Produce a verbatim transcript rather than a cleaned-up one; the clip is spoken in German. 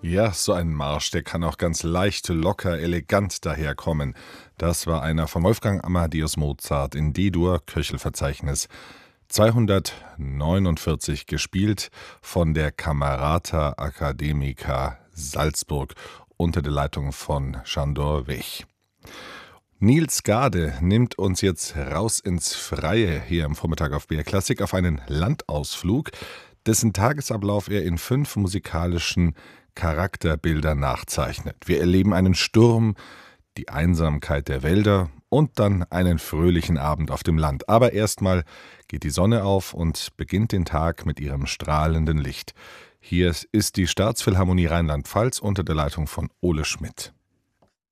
Ja, so ein Marsch, der kann auch ganz leicht, locker, elegant daherkommen. Das war einer von Wolfgang Amadeus Mozart in D-Dur, Köchelverzeichnis zweihundertneunundvierzig, gespielt von der Camerata Academica Salzburg unter der Leitung von Sándor Vech. Niels Gade nimmt uns jetzt raus ins Freie hier am Vormittag auf B R Klassik auf einen Landausflug, dessen Tagesablauf er in fünf musikalischen Charakterbildern nachzeichnet. Wir erleben einen Sturm, die Einsamkeit der Wälder und dann einen fröhlichen Abend auf dem Land. Aber erstmal geht die Sonne auf und beginnt den Tag mit ihrem strahlenden Licht. Hier ist die Staatsphilharmonie Rheinland-Pfalz unter der Leitung von Ole Schmidt.